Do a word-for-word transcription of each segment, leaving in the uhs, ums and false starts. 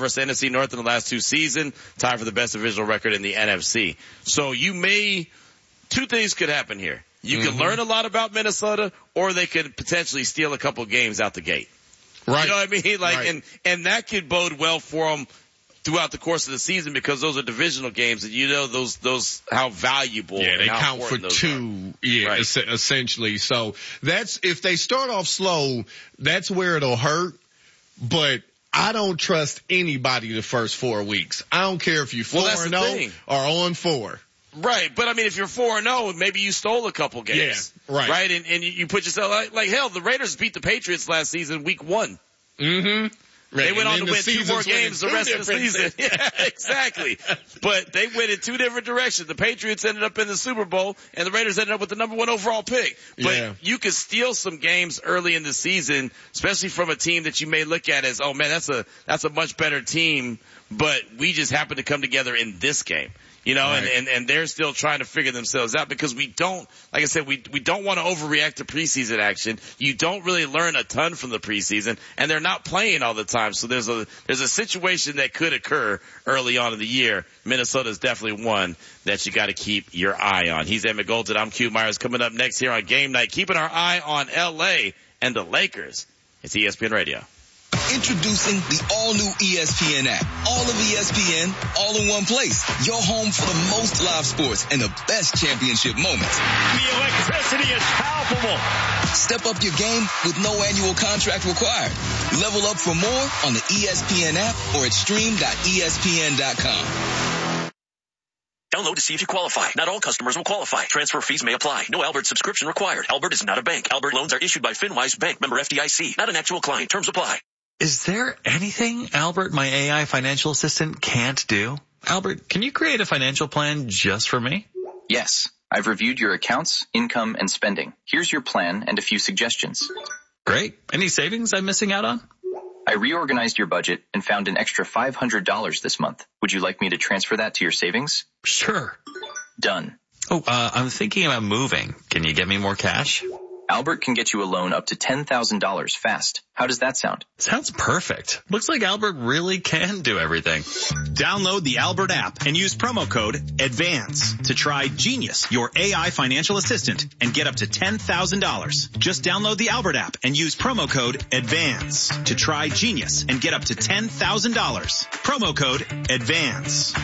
versus N F C North in the last two seasons, tied for the best divisional record in the N F C. So you may, two things could happen here. You mm-hmm. can learn a lot about Minnesota, or they could potentially steal a couple games out the gate. Right. You know what I mean? Like, right. and, and that could bode well for them throughout the course of the season, because those are divisional games, and you know those those how valuable. Yeah, they and how count for two. Are. Yeah, right. es- essentially. So that's if they start off slow, that's where it'll hurt. But I don't trust anybody the first four weeks. I don't care if you four well, and zero or on four. Right, but I mean, if you're four and zero, maybe you stole a couple games. Yeah, right. Right, and and you put yourself like, like hell. The Raiders beat the Patriots last season, week one. Mm-hmm. They right. went and on to win two more games the rest of the season. Yeah, exactly. But they went in two different directions. The Patriots ended up in the Super Bowl, and the Raiders ended up with the number one overall pick. But yeah. you could steal some games early in the season, especially from a team that you may look at as, oh man, that's a that's a much better team, but we just happen to come together in this game. You know, right. and, and, and they're still trying to figure themselves out, because we don't, like I said, we, we don't want to overreact to preseason action. You don't really learn a ton from the preseason, and they're not playing all the time. So there's a, there's a situation that could occur early on in the year. Minnesota's definitely one that you got to keep your eye on. He's Emmett Golden. I'm Q Myers. Coming up next here on Game Night, keeping our eye on L A and the Lakers. It's E S P N Radio. Introducing the all-new E S P N app. All of E S P N, all in one place. Your home for the most live sports and the best championship moments. The electricity is palpable. Step up your game with no annual contract required. Level up for more on the E S P N app or at stream dot E S P N dot com. Download to see if you qualify. Not all customers will qualify. Transfer fees may apply. No Albert subscription required. Albert is not a bank. Albert loans are issued by FinWise Bank, member F D I C. Not an actual client. Terms apply. Is there anything Albert, my A I financial assistant, can't do? Albert, can you create a financial plan just for me? Yes. I've reviewed your accounts, income, and spending. Here's your plan and a few suggestions. Great. Any savings I'm missing out on? I reorganized your budget and found an extra five hundred dollars this month. Would you like me to transfer that to your savings? Sure. Done. Oh, uh, I'm thinking about moving. Can you get me more cash? Albert can get you a loan up to ten thousand dollars fast. How does that sound? Sounds perfect. Looks like Albert really can do everything. Download the Albert app and use promo code ADVANCE to try Genius, your A I financial assistant, and get up to ten thousand dollars. Just download the Albert app and use promo code ADVANCE to try Genius and get up to ten thousand dollars. Promo code ADVANCE.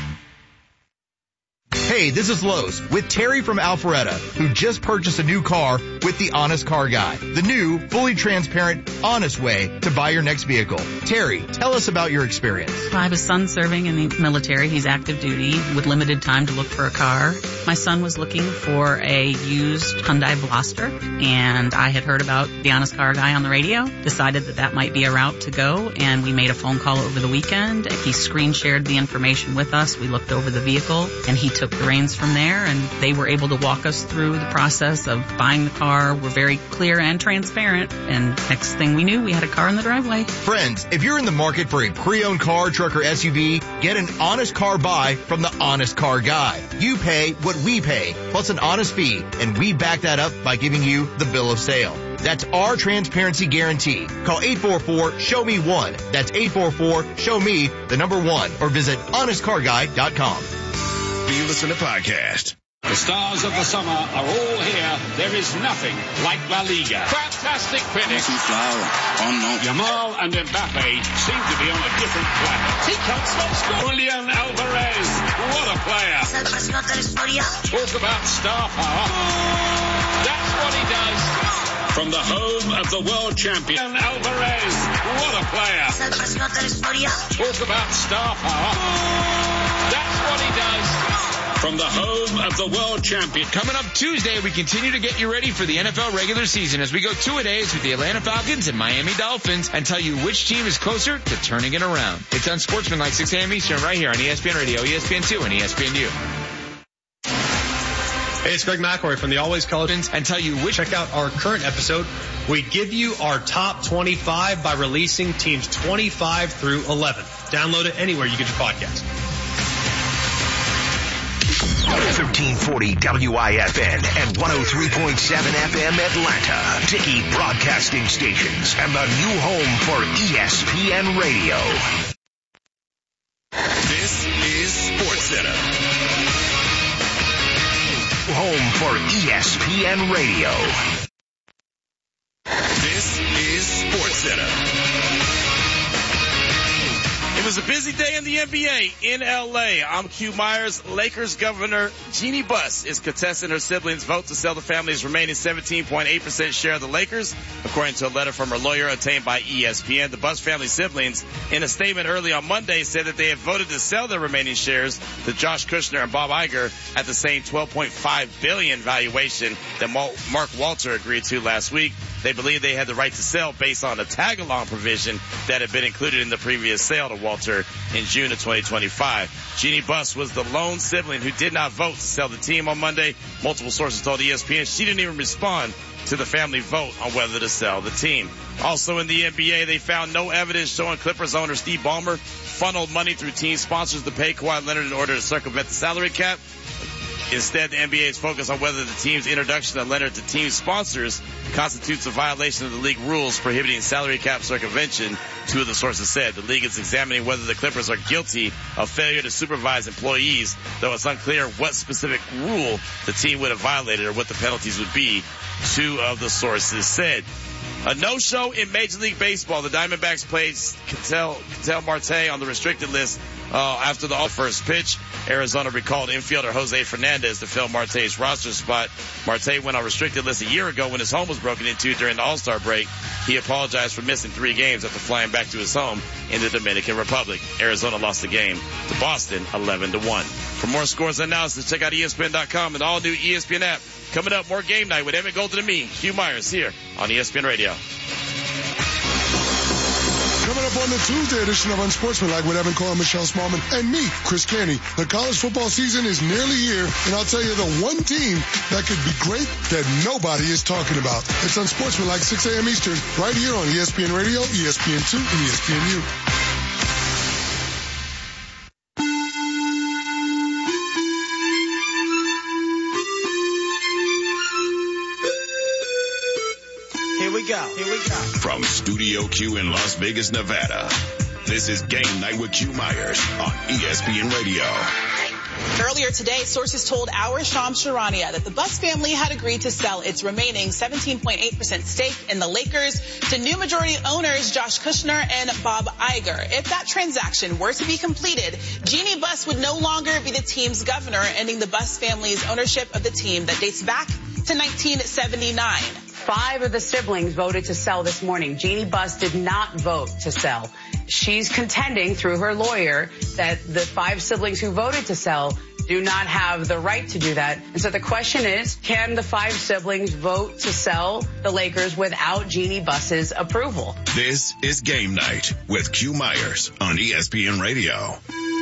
Hey, this is Lowe's with Terry from Alpharetta, who just purchased a new car with the Honest Car Guy, the new, fully transparent, honest way to buy your next vehicle. Terry, tell us about your experience. I have a son serving in the military. He's active duty with limited time to look for a car. My son was looking for a used Hyundai Veloster, and I had heard about the Honest Car Guy on the radio, decided that that might be a route to go, and we made a phone call over the weekend. He screen shared the information with us. We looked over the vehicle, and he took the reins from there, and they were able to walk us through the process of buying the car. We're very clear and transparent, and next thing we knew, we had a car in the driveway. Friends, if you're in the market for a pre-owned car, truck, or S U V, get an honest car buy from the Honest Car Guy. You pay what we pay, plus an honest fee, and we back that up by giving you the bill of sale. That's our transparency guarantee. Call eight four four, show me one. That's eight four four, show me the number one, or visit honest car guy dot com. You listen to podcast. The stars of the summer are all here. There is nothing like La Liga. Fantastic finish. Yamal and Mbappe seem to be on a different planet. He can't stop scoring. Julian Alvarez, what a player. Talk about star power. That's what he does. From the home of the world champion, Alvarez, what a player. Talk about star power. That's what he does. From the home of the world champion. Coming up Tuesday, we continue to get you ready for the N F L regular season as we go two-a-days with the Atlanta Falcons and Miami Dolphins and tell you which team is closer to turning it around. It's Unsportsmanlike, six a.m. Eastern, right here on E S P N Radio, E S P N two, and E S P N U. Hey, it's Greg McElroy from the Always College and tell you which. Check out our current episode. We give you our top twenty-five by releasing teams twenty-five through eleven. Download it anywhere you get your podcast. thirteen forty W I F N and one oh three point seven F M Atlanta. Dickey Broadcasting Stations and the new home for E S P N Radio. This is SportsCenter. Home for E S P N Radio. This is SportsCenter. It was a busy day in the N B A in L A. I'm Q Myers. Lakers Governor Jeannie Buss is contesting her siblings' vote to sell the family's remaining seventeen point eight percent share of the Lakers. According to a letter from her lawyer obtained by E S P N, the Buss family siblings, in a statement early on Monday, said that they had voted to sell their remaining shares to Josh Kushner and Bob Iger at the same twelve point five billion dollars valuation that Mark Walter agreed to last week. They believe they had the right to sell based on a tag-along provision that had been included in the previous sale to Walter in June of twenty twenty-five. Jeannie Buss was the lone sibling who did not vote to sell the team on Monday. Multiple sources told E S P N she didn't even respond to the family vote on whether to sell the team. Also in the N B A, they found no evidence showing Clippers owner Steve Ballmer funneled money through team sponsors to pay Kawhi Leonard in order to circumvent the salary cap. Instead, the N B A is focused on whether the team's introduction of Leonard to team sponsors constitutes a violation of the league rules prohibiting salary cap circumvention, two of the sources said. The league is examining whether the Clippers are guilty of failure to supervise employees, though it's unclear what specific rule the team would have violated or what the penalties would be, two of the sources said. A no-show in Major League Baseball. The Diamondbacks played Ketel, Ketel Marte on the restricted list uh, after the first pitch. Arizona recalled infielder Jose Fernandez to fill Marte's roster spot. Marte went on restricted list a year ago when his home was broken into during the All-Star break. He apologized for missing three games after flying back to his home in the Dominican Republic. Arizona lost the game to Boston eleven to one. For more scores and analysis, check out E S P N dot com and the all-new E S P N app. Coming up, more Game Night with Emmett Golden and me, Hugh Myers, here on E S P N Radio. Coming up on the Tuesday edition of Unsportsmanlike with Evan Cole and Michelle Smallman and me, Chris Canty. The college football season is nearly here, and I'll tell you the one team that could be great that nobody is talking about. It's Unsportsmanlike, six a.m. Eastern, right here on E S P N Radio, E S P N two, and E S P N U. Go. Here we go. From Studio Q in Las Vegas, Nevada, this is Game Night with Q Myers on E S P N Radio. Earlier today, sources told our Shams Charania that the Buss family had agreed to sell its remaining seventeen point eight percent stake in the Lakers to new majority owners Josh Kushner and Bob Iger. If that transaction were to be completed, Jeannie Buss would no longer be the team's governor, ending the Buss family's ownership of the team that dates back to nineteen seventy-nine. Five of the siblings voted to sell this morning. Jeannie Buss did not vote to sell. She's contending through her lawyer that the five siblings who voted to sell do not have the right to do that. And so the question is, can the five siblings vote to sell the Lakers without Jeannie Buss's approval? This is Game Night with Q Myers on E S P N Radio.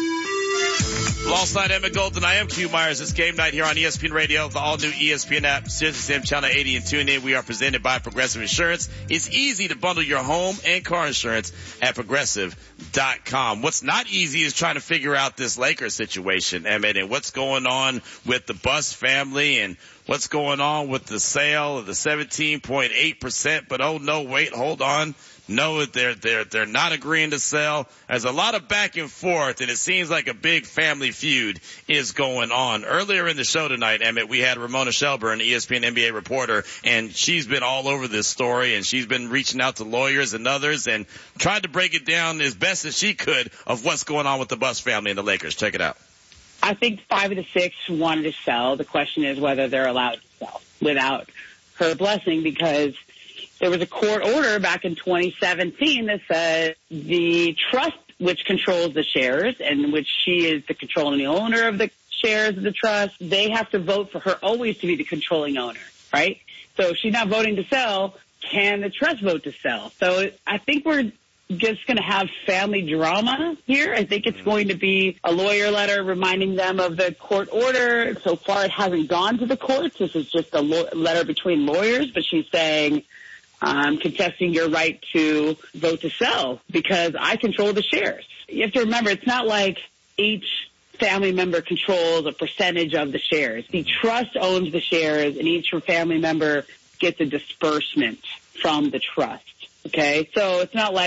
Lost night, Emmett Golden. I am Q Myers. It's Game Night here on E S P N Radio, the all-new E S P N app, SiriusXM Channel eighty, and tune in. We are presented by Progressive Insurance. It's easy to bundle your home and car insurance at Progressive dot com. What's not easy is trying to figure out this Lakers situation, Emmett, and what's going on with the Buss family and what's going on with the sale of the seventeen point eight percent. But, oh, no, wait, hold on. No, they're, they're, they're not agreeing to sell. There's a lot of back and forth, and it seems like a big family feud is going on. Earlier in the show tonight, Emmett, we had Ramona Shelburne, E S P N N B A reporter, and she's been all over this story, and she's been reaching out to lawyers and others and tried to break it down as best as she could of what's going on with the Buss family and the Lakers. Check it out. I think five of the six wanted to sell. The question is whether they're allowed to sell without her blessing, because there was a court order back in twenty seventeen that said the trust, which controls the shares and which she is the controlling owner of the shares of the trust, they have to vote for her always to be the controlling owner, right? So if she's not voting to sell, can the trust vote to sell? So I think we're just going to have family drama here. I think it's going to be a lawyer letter reminding them of the court order. So far, it hasn't gone to the courts. This is just a lo- letter between lawyers, but she's saying, Um, contesting your right to vote to sell because I control the shares. You have to remember, it's not like each family member controls a percentage of the shares. The trust owns the shares, and each family member gets a disbursement from the trust. Okay? So it's not like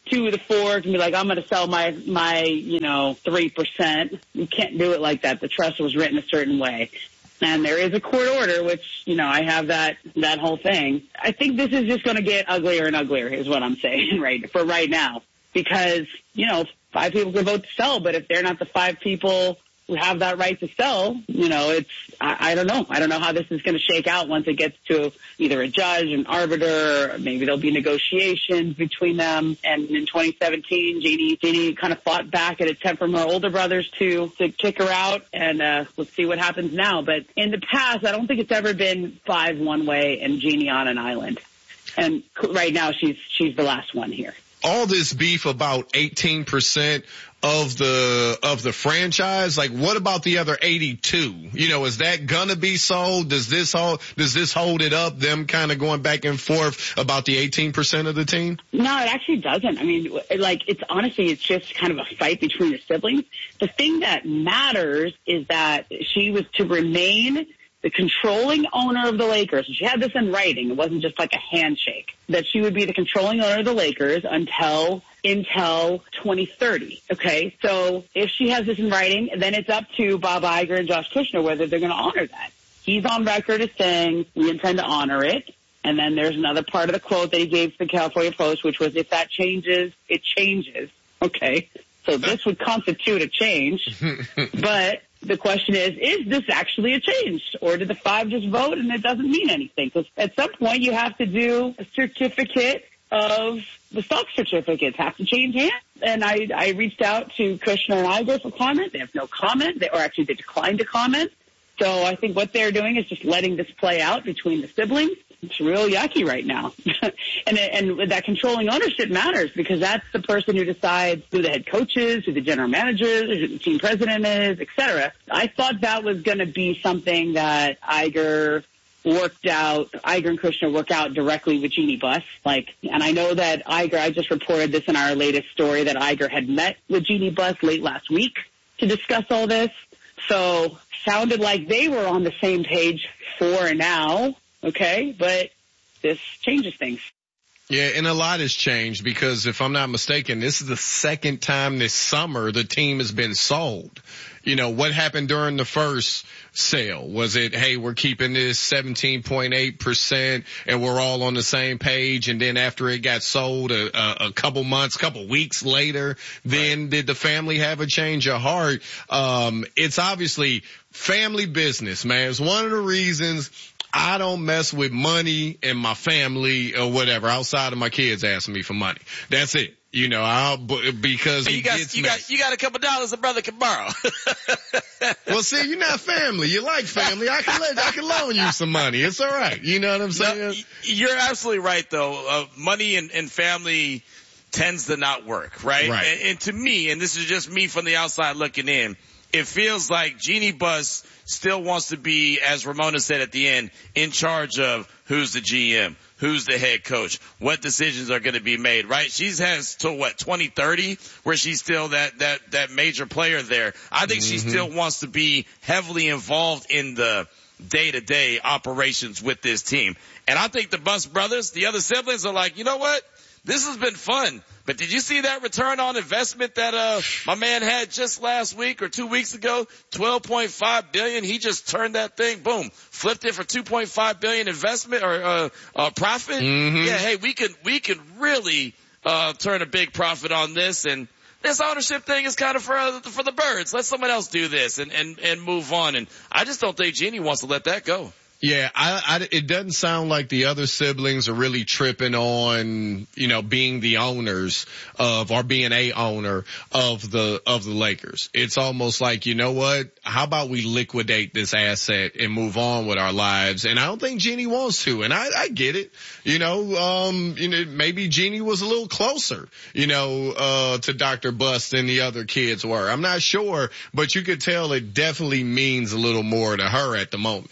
two of the four can be like, I'm going to sell my, my, you know, three percent. You can't do it like that. The trust was written a certain way. And there is a court order, which, you know, I have that, that whole thing. I think this is just going to get uglier and uglier is what I'm saying right for right now, because, you know, five people can vote to sell, but if they're not the five people who have that right to sell, you know, it's, I, I don't know. I don't know how this is going to shake out once it gets to either a judge, an arbiter, or maybe there'll be negotiations between them. And in twenty seventeen, Jeannie, Jeannie kind of fought back at attempt from her older brothers to, to kick her out. And, uh, let's see what happens now. But in the past, I don't think it's ever been five one way and Jeannie on an island. And right now she's, she's the last one here. All this beef about eighteen percent of the, of the franchise, like what about the other eighty-two? You know, is that gonna be sold? Does this hold, does this hold it up, them kind of going back and forth about the eighteen percent of the team? No, it actually doesn't. I mean, like, it's honestly, it's just kind of a fight between the siblings. The thing that matters is that she was to remain the controlling owner of the Lakers. She had this in writing. It wasn't just like a handshake. That she would be the controlling owner of the Lakers until until twenty thirty. Okay, so if she has this in writing, then it's up to Bob Iger and Josh Kushner whether they're going to honor that. He's on record as saying we intend to honor it. And then there's another part of the quote that he gave to the California Post, which was, if that changes, it changes. Okay, so this would constitute a change, but the question is, is this actually a change? Or did the five just vote and it doesn't mean anything? Because at some point you have to do a certificate of the stock certificates have to change hands. And I, I reached out to Kushner and Iger for comment. They have no comment. They, or actually they declined to comment. So I think what they're doing is just letting this play out between the siblings. It's real yucky right now. and and that controlling ownership matters because that's the person who decides who the head coach is, who the general manager is, who the team president is, et cetera. I thought that was going to be something that Iger worked out, Iger and Kushner work out directly with Jeannie Buss. Like, and I know that Iger, I just reported this in our latest story, that Iger had met with Jeannie Buss late last week to discuss all this. So sounded like they were on the same page for now. Okay, but this changes things. Yeah, and a lot has changed because if I'm not mistaken, this is the second time this summer the team has been sold. You know, what happened during the first sale? Was it, hey, we're keeping this seventeen point eight percent and we're all on the same page, and then after it got sold a, a, a couple months, couple weeks later, then right. Did the family have a change of heart? Um, it's obviously family business, man. It's one of the reasons I don't mess with money and my family or whatever outside of my kids asking me for money. That's it. You know, I'll, because you it got, gets you messy. got, you got a couple dollars a brother can borrow. Well, see, you're not family. You like family. I can let, I can loan you some money. It's all right. You know what I'm saying? No, you're absolutely right, though. Uh, money and, and family tends to not work, right? Right. And, and to me, and this is just me from the outside looking in, it feels like Jeannie Buss still wants to be, as Ramona said at the end, in charge of who's the G M, who's the head coach, what decisions are going to be made, right? She has till what, twenty thirty, where she's still that, that, that major player there. I think mm-hmm. she still wants to be heavily involved in the day-to-day operations with this team. And I think the Buss brothers, the other siblings, are like, you know what? This has been fun. But did you see that return on investment that uh my man had just last week or two weeks ago? twelve point five billion dollars. He just turned that thing, boom, flipped it for two point five billion dollars investment or uh, uh profit. Mm-hmm. Yeah, hey, we could we could really uh turn a big profit on this, and this ownership thing is kind of for uh, for the birds. Let someone else do this and and and move on. And I just don't think Jeannie wants to let that go. Yeah, I, I, it doesn't sound like the other siblings are really tripping on, you know, being the owners of, or being a owner of the, of the Lakers. It's almost like, you know what? How about we liquidate this asset and move on with our lives? And I don't think Jeannie wants to. And I, I get it. You know, um, you know, maybe Jeannie was a little closer, you know, uh, to Doctor Buss than the other kids were. I'm not sure, but you could tell it definitely means a little more to her at the moment.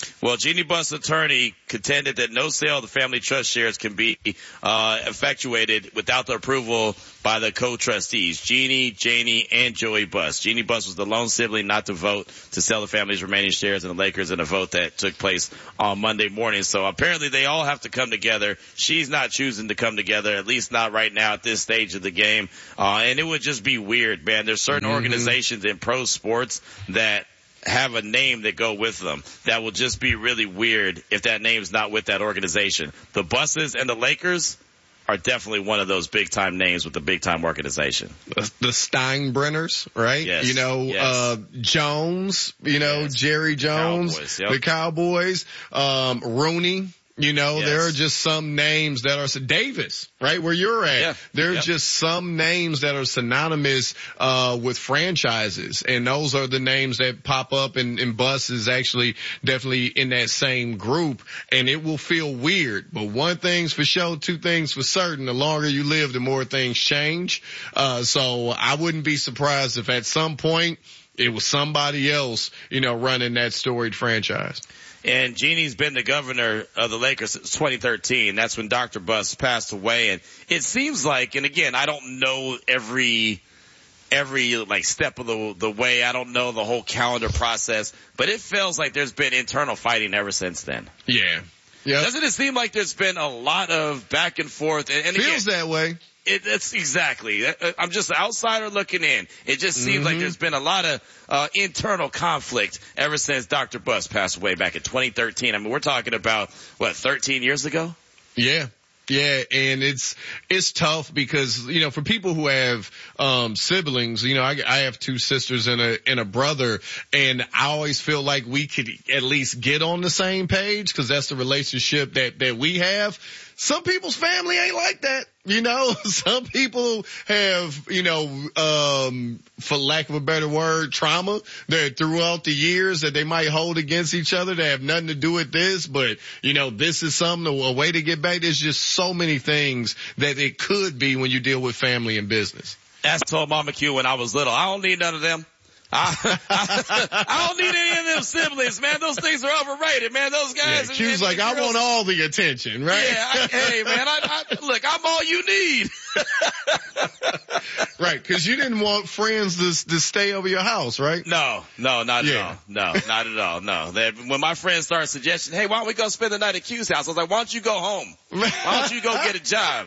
Well, Jeannie Buss' attorney contended that no sale of the family trust shares can be uh effectuated without the approval by the co-trustees, Jeannie, Janie, and Joey Buss. Jeannie Buss was the lone sibling not to vote to sell the family's remaining shares in the Lakers in a vote that took place on Monday morning. So apparently they all have to come together. She's not choosing to come together, at least not right now at this stage of the game. Uh, and it would just be weird, man. There's certain mm-hmm. organizations in pro sports that have a name that go with them. That will just be really weird if that name's not with that organization. The Busses and the Lakers are definitely one of those big time names with a big time organization. The, the Steinbrenners, right? Yes. You know, yes. uh, Jones, you know, yes. Jerry Jones, Cowboys, yep. the Cowboys, um, Rooney. You know, yes. there are just some names that are Davis, right? Where you're at. Yeah. There are yep. just some names that are synonymous, uh, with franchises. And those are the names that pop up, and, and Buss is actually definitely in that same group. And it will feel weird. But one thing's for sure, two things for certain. The longer you live, the more things change. Uh, so I wouldn't be surprised if at some point it was somebody else, you know, running that storied franchise. And Jeannie's been the governor of the Lakers since twenty thirteen. That's when Doctor Buss passed away. And it seems like, and again, I don't know every, every like step of the, the way. I don't know the whole calendar process, but it feels like there's been internal fighting ever since then. Yeah. Yeah. Doesn't it seem like there's been a lot of back and forth? And, and feels again, that way. It, it's exactly. I'm just an outsider looking in. It just seems mm-hmm. like there's been a lot of uh internal conflict ever since Doctor Buss passed away back in twenty thirteen. I mean, we're talking about, what, thirteen years ago? Yeah. Yeah, and it's, it's tough because, you know, for people who have, um, siblings, you know, I, I have two sisters and a, and a brother, and I always feel like we could at least get on the same page because that's the relationship that, that we have. Some people's family ain't like that, you know. Some people have, you know, um, for lack of a better word, trauma that throughout the years that they might hold against each other that have nothing to do with this, but, you know, this is something, a way to get back. There's just so many things that it could be when you deal with family and business. That's told Mama Q when I was little. I don't need none of them. I, I, I don't need any of them siblings, man. Those things are overrated, man. Those guys. Yeah, Q's like, I want all the attention, right? Yeah, I, hey, man, I, I, look, I'm all you need. Right, because you didn't want friends to, to stay over your house, right? No, no, not yeah. at all. No, not at all. No. That, when my friends started suggesting, hey, why don't we go spend the night at Q's house? I was like, why don't you go home? Why don't you go get a job?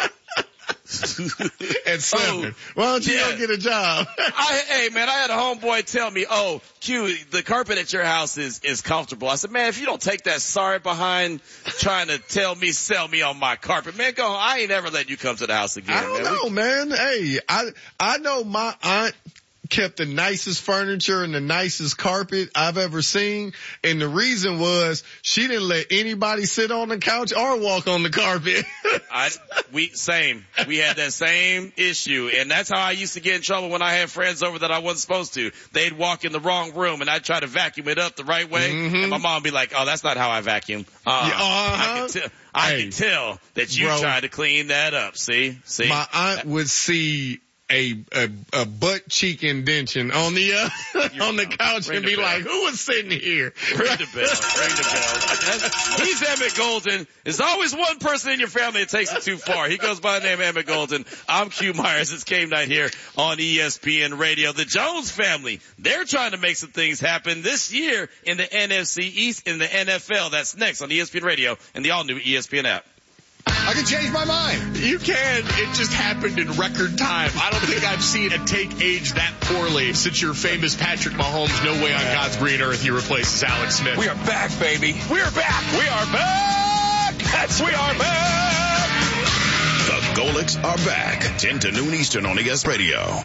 At seven. Oh, why don't you yeah. go get a job? I, hey man, I had a homeboy tell me, oh, Q, the carpet at your house is, is comfortable. I said, man, if you don't take that sorry behind trying to tell me, sell me on my carpet, man, go home. I ain't ever letting you come to the house again. I don't man. know, we, man. Hey, I, I know my aunt kept the nicest furniture and the nicest carpet I've ever seen. And the reason was she didn't let anybody sit on the couch or walk on the carpet. I, we, same. We had that same issue. And that's how I used to get in trouble when I had friends over that I wasn't supposed to. They'd walk in the wrong room and I'd try to vacuum it up the right way. Mm-hmm. And my mom would be like, oh, that's not how I vacuum. Uh, yeah, uh-huh. I can tell, I hey, can tell that you bro, tried to clean that up. See, see. My aunt would see A, a, a butt cheek indention on the, uh, on the couch and be like, who was sitting here? Ring the bell. Ring the bell. He's Emmett Golden. There's always one person in your family that takes it too far. He goes by the name Emmett Golden. I'm Q Myers. It's game night here on E S P N Radio. The Jones family, they're trying to make some things happen this year in the N F C East, in the N F L. That's next on E S P N Radio and the all-new E S P N app. I can change my mind. You can. It just happened in record time. I don't think I've seen a take age that poorly since your famous Patrick Mahomes, no way on God's green earth he replaces Alex Smith. We are back, baby. We are back. We are back. That's we are back. The Golics are back. ten to noon Eastern on E S Radio.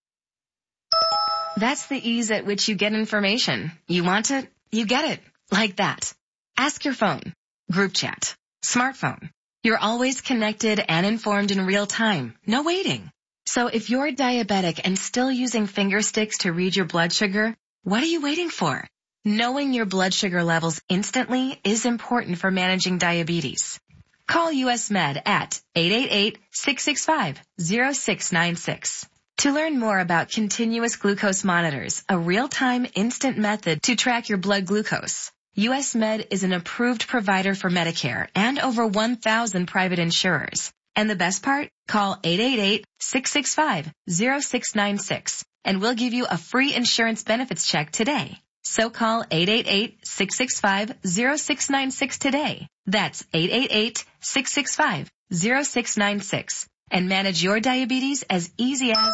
That's the ease at which you get information. You want it, you get it. Like that. Ask your phone. Group chat. Smartphone. You're always connected and informed in real time. No waiting. So if you're diabetic and still using finger sticks to read your blood sugar, what are you waiting for? Knowing your blood sugar levels instantly is important for managing diabetes. Call U S Med at eight eight eight, six six five, zero six nine six. To learn more about continuous glucose monitors, a real-time instant method to track your blood glucose, U S Med is an approved provider for Medicare and over one thousand private insurers. And the best part? Call eight eight eight, six six five, zero six nine six and we'll give you a free insurance benefits check today. So call eight eight eight, six six five, zero six nine six today. That's eight eight eight, six six five, zero six nine six and manage your diabetes as easy as...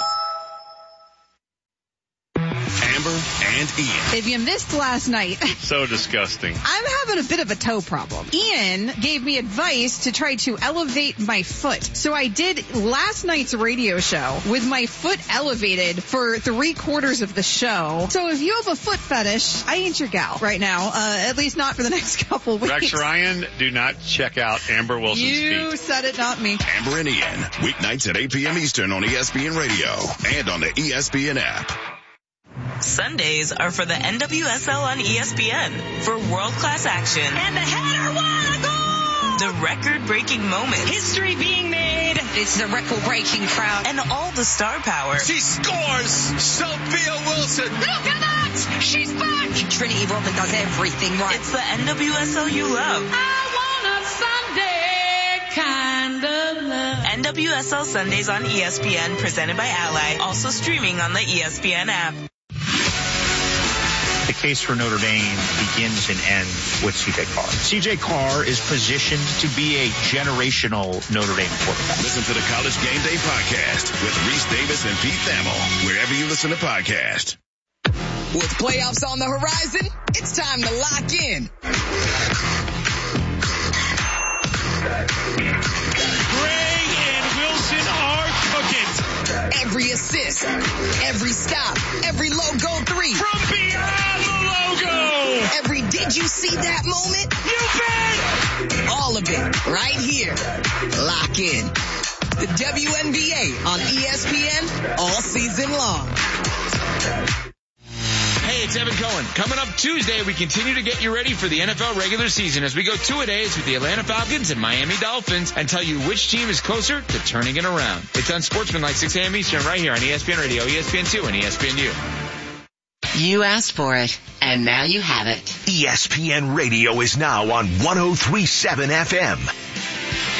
Amber and Ian. If you missed last night, So disgusting. I'm having a bit of a toe problem. Ian gave me advice to try to elevate my foot. So I did last night's radio show with my foot elevated for three quarters of the show. So if you have a foot fetish, I ain't your gal right now. Uh, at least not for the next couple weeks. Rex Ryan, do not check out Amber Wilson's You feet. said it, not me. Amber and Ian, weeknights at eight p.m. Eastern on E S P N Radio and on the E S P N app. Sundays are for the N W S L on E S P N for world-class action. And the header won a goal! The record-breaking moments. History being made. It's the record-breaking crowd. And all the star power. She scores! Sophia Wilson! Look at that! She's back! Trinity Rodman does everything right. It's the N W S L you love. I want a Sunday kind of love. N W S L Sundays on E S P N, presented by Ally. Also streaming on the E S P N app. The case for Notre Dame begins and ends with C J Carr. C J Carr is positioned to be a generational Notre Dame quarterback. Listen to the College Game Day podcast with Reese Davis and Pete Thamel, wherever you listen to podcasts. With playoffs on the horizon, it's time to lock in. Gray and Wilson are cooking. Every assist, every stop, every logo three. From beyond the logo. Every did you see that moment? You bet. All of it right here. Lock in. The W N B A on E S P N all season long. Hey, it's Evan Cohen. Coming up Tuesday, we continue to get you ready for the N F L regular season as we go two-a-days with the Atlanta Falcons and Miami Dolphins and tell you which team is closer to turning it around. It's on Sportsmanlike six a.m. Eastern right here on E S P N Radio, E S P N two, and E S P N U. You asked for it, and now you have it. E S P N Radio is now on one oh three point seven F M.